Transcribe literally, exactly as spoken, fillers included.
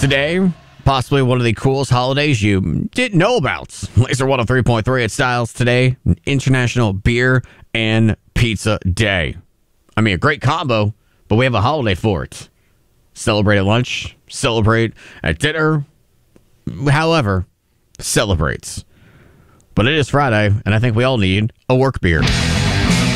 Today, possibly one of the coolest holidays you didn't know about. Laser one oh three point three at Styles today, International Beer and Pizza Day. I mean, a great combo, but we have a holiday for it. Celebrate at lunch, celebrate at dinner, however, celebrates. But it is Friday, and I think we all need a work beer.